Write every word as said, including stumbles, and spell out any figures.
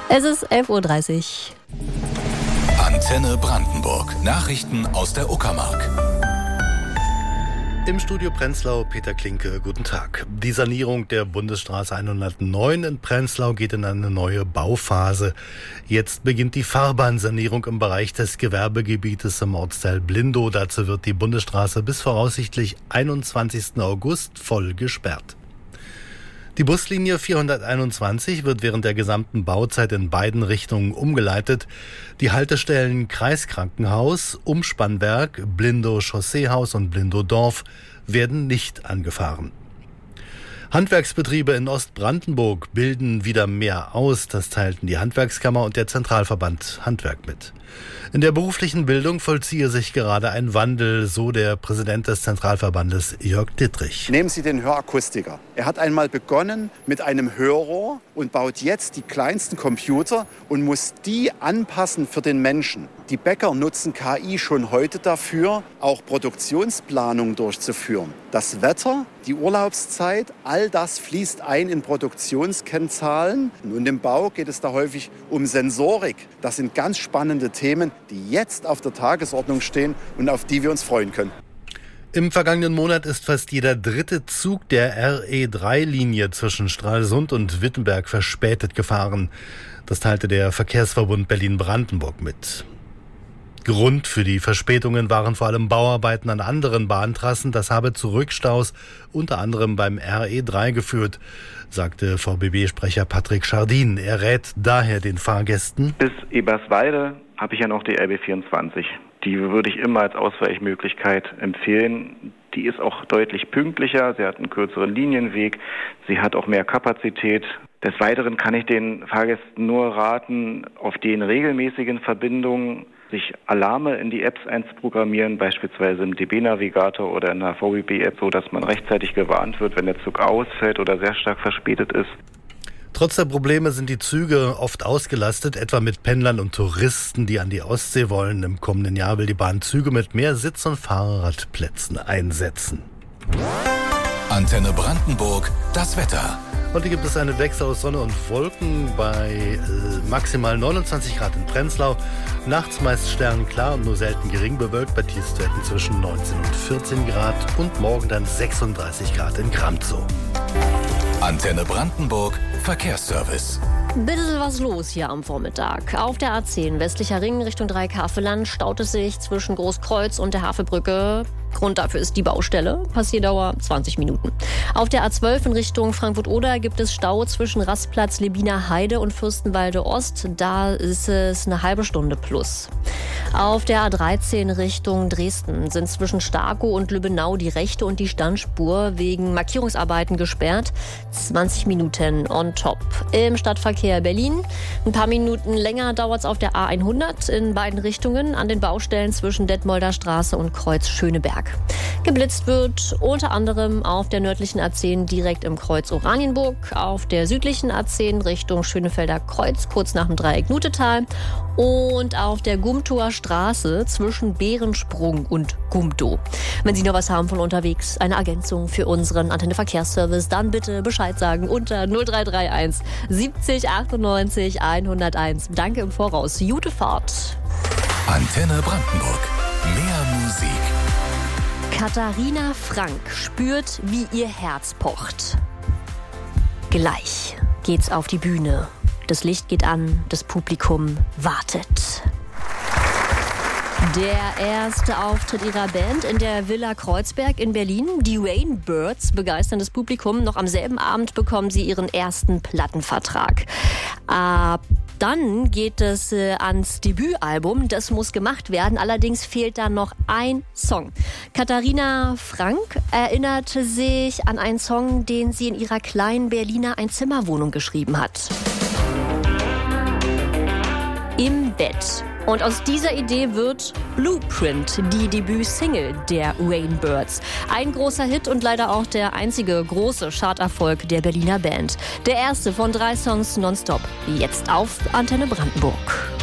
Es ist elf Uhr dreißig. Antenne Brandenburg. Nachrichten aus der Uckermark. Im Studio Prenzlau Peter Klinke, guten Tag. Die Sanierung der Bundesstraße hundertneun in Prenzlau geht in eine neue Bauphase. Jetzt beginnt die Fahrbahnsanierung im Bereich des Gewerbegebietes im Ortsteil Blindow. Dazu wird die Bundesstraße bis voraussichtlich einundzwanzigsten August voll gesperrt. Die Buslinie vierhunderteinundzwanzig wird während der gesamten Bauzeit in beiden Richtungen umgeleitet. Die Haltestellen Kreiskrankenhaus, Umspannwerk, Blindow Chausseehaus und Blindow Dorf werden nicht angefahren. Handwerksbetriebe in Ostbrandenburg bilden wieder mehr aus. Das teilten die Handwerkskammer und der Zentralverband Handwerk mit. In der beruflichen Bildung vollziehe sich gerade ein Wandel, so der Präsident des Zentralverbandes Jörg Dittrich. Nehmen Sie den Hörakustiker. Er hat einmal begonnen mit einem Hörrohr und baut jetzt die kleinsten Computer und muss die anpassen für den Menschen. Die Bäcker nutzen K I schon heute dafür, auch Produktionsplanung durchzuführen. Das Wetter, die Urlaubszeit, all das fließt ein in Produktionskennzahlen. Und im Bau geht es da häufig um Sensorik. Das sind ganz spannende Themen, die jetzt auf der Tagesordnung stehen und auf die wir uns freuen können. Im vergangenen Monat ist fast jeder dritte Zug der R E drei Linie zwischen Stralsund und Wittenberg verspätet gefahren. Das teilte der Verkehrsverbund Berlin-Brandenburg mit. Grund für die Verspätungen waren vor allem Bauarbeiten an anderen Bahntrassen. Das habe zu Rückstaus unter anderem beim R E drei geführt, sagte V B B-Sprecher Patrick Schardin. Er rät daher den Fahrgästen: Bis Eberswalde habe ich ja noch die R B vierundzwanzig. Die würde ich immer als Ausweichmöglichkeit empfehlen. Die ist auch deutlich pünktlicher, sie hat einen kürzeren Linienweg, sie hat auch mehr Kapazität. Des Weiteren kann ich den Fahrgästen nur raten, auf den regelmäßigen Verbindungen sich Alarme in die Apps einzuprogrammieren, beispielsweise im D B-Navigator oder in der V B B-App, so dass man rechtzeitig gewarnt wird, wenn der Zug ausfällt oder sehr stark verspätet ist. Trotz der Probleme sind die Züge oft ausgelastet, etwa mit Pendlern und Touristen, die an die Ostsee wollen. Im kommenden Jahr will die Bahn Züge mit mehr Sitz- und Fahrradplätzen einsetzen. Antenne Brandenburg, das Wetter. Heute gibt es einen Wechsel aus Sonne und Wolken bei äh, maximal neunundzwanzig Grad in Prenzlau. Nachts meist sternenklar und nur selten gering bewölkt bei Tiefstwerten zwischen neunzehn und vierzehn Grad und morgen dann sechsunddreißig Grad in Gramzow. Antenne Brandenburg, Verkehrsservice. Bisschen was los hier am Vormittag. Auf der A zehn westlicher Ring Richtung Dreieckhaveland staut es sich zwischen Großkreuz und der Havelbrücke. Grund dafür ist die Baustelle. Passierdauer zwanzig Minuten. Auf der A zwölf in Richtung Frankfurt-Oder gibt es Stau zwischen Rastplatz Lebiner Heide und Fürstenwalde Ost. Da ist es eine halbe Stunde plus. Auf der A dreizehn Richtung Dresden sind zwischen Starkow und Lübbenau die rechte und die Standspur wegen Markierungsarbeiten gesperrt. zwanzig Minuten on top. Im Stadtverkehr Berlin ein paar Minuten länger dauert es auf der A hundert in beiden Richtungen an den Baustellen zwischen Detmolder Straße und Kreuz Schöneberg. Geblitzt wird unter anderem auf der nördlichen A zehn direkt im Kreuz Oranienburg, auf der südlichen A zehn Richtung Schönefelder Kreuz kurz nach dem Dreieck Nutetal und auf der Gumtower Straße zwischen Bärensprung und Gumtow. Wenn Sie noch was haben von unterwegs, eine Ergänzung für unseren Antenne Verkehrsservice, dann bitte Bescheid sagen unter null drei drei eins siebzig achtundneunzig hunderteins. Danke im Voraus. Gute Fahrt. Antenne Brandenburg. Mehr Musik. Katharina Frank spürt, wie ihr Herz pocht. Gleich geht's auf die Bühne. Das Licht geht an, das Publikum wartet. Der erste Auftritt ihrer Band in der Villa Kreuzberg in Berlin. Die Rainbirds begeistern das Publikum. Noch am selben Abend bekommen sie ihren ersten Plattenvertrag. Ab dann geht es äh, ans Debütalbum. Das muss gemacht werden. Allerdings fehlt da noch ein Song. Katharina Frank erinnerte sich an einen Song, den sie in ihrer kleinen Berliner Einzimmerwohnung geschrieben hat. Im Bett. Und aus dieser Idee wird Blueprint, die Debütsingle der Rainbirds. Ein großer Hit und leider auch der einzige große Charterfolg der Berliner Band. Der erste von drei Songs nonstop. Jetzt auf Antenne Brandenburg.